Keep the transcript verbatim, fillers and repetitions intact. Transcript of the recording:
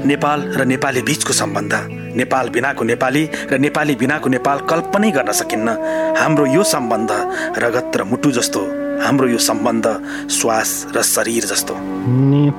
नेपाल र नेपाली बीचको सम्बन्ध, नेपाल बिनाको नेपाली र नेपाली बिनाको नेपाल कल्पनै गर्न सकिन्न। हाम्रो यो सम्बन्ध रगत र मुटु जस्तो, हाम्रो यो सम्बन्ध श्वास र शरीर जस्तो।